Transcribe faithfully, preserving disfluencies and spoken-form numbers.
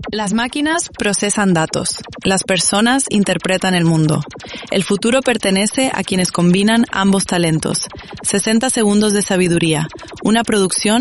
Las máquinas procesan datos. Las personas interpretan el mundo. El futuro pertenece a quienes combinan ambos talentos. sesenta segundos de sabiduría. Una producción